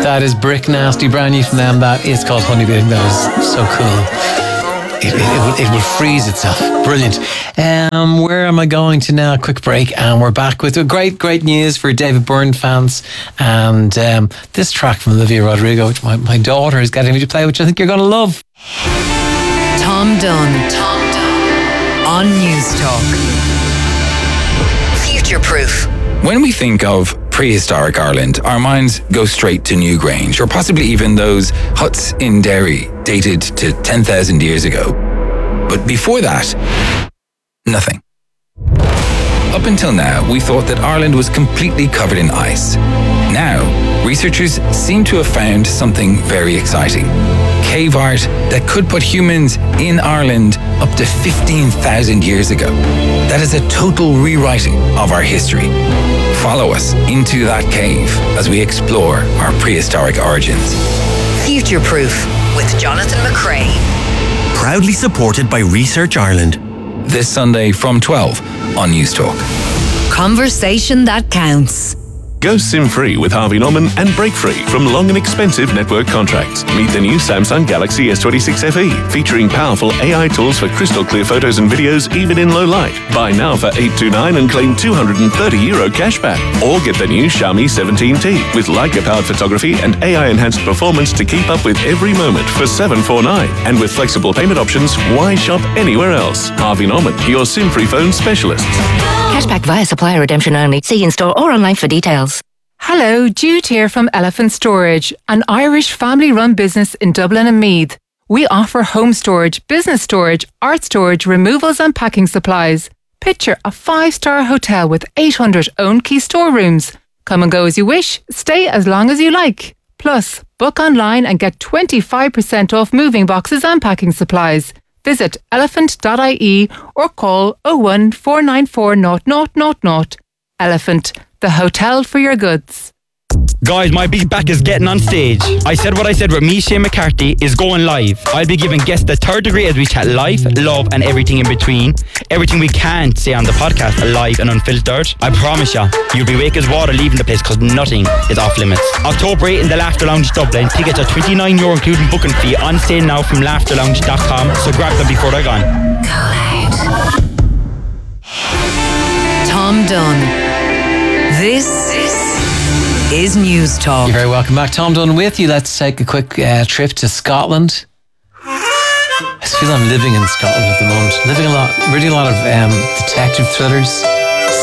That is Brick Nasty, brand new from them. That is called Honeybee. That is so cool. It will freeze itself. Brilliant. Where am I going to now? Quick break, and we're back with great news for David Byrne fans. And this track from Olivia Rodrigo, which my daughter is getting me to play, which I think you're going to love. Tom Dunn on News Talk. Future Proof. When we think of prehistoric Ireland, our minds go straight to Newgrange, or possibly even those huts in Derry dated to 10,000 years ago. But before that, nothing. Up until now, we thought that Ireland was completely covered in ice. Now, researchers seem to have found something very exciting. Cave art that could put humans in Ireland up to 15,000 years ago. That is a total rewriting of our history. Follow us into that cave as we explore our prehistoric origins. Future Proof with Jonathan McCrea. Proudly supported by Research Ireland. This Sunday from 12 on News Talk. Conversation that counts. Go SIM-free with Harvey Norman and break-free from long and expensive network contracts. Meet the new Samsung Galaxy S26 FE, featuring powerful AI tools for crystal clear photos and videos even in low light. Buy now for €829 and claim €230 cashback. Or get the new Xiaomi 17T with Leica-powered photography and AI-enhanced performance to keep up with every moment for $749. And with flexible payment options, why shop anywhere else? Harvey Norman, your SIM-free phone specialists. Cashback via supplier redemption only. See in-store or online for details. Hello, Jude here from Elephant Storage, an Irish family-run business in Dublin and Meath. We offer home storage, business storage, art storage, removals and packing supplies. Picture a 5-star hotel with 800 own key storerooms. Come and go as you wish, stay as long as you like. Plus, book online and get 25% off moving boxes and packing supplies. Visit elephant.ie or call 01 494 0000. Elephant, the hotel for your goods. Guys, my big back is getting on stage. I said what I said with me, Shane McCarthy, is going live. I'll be giving guests the third degree as we chat life, love and everything in between. Everything we can't say on the podcast, live and unfiltered. I promise you, you'll be wake as water leaving the place because nothing is off limits. October 8 in the Laughter Lounge Dublin. Tickets are €29 including booking fee, on sale now from laughterlounge.com, so grab them before they're gone. Tom Dunn. This is News Talk. You're very welcome back. Tom Dunn with you. Let's take a quick trip to Scotland. I feel I'm living in Scotland at the moment. Reading a lot of detective thrillers.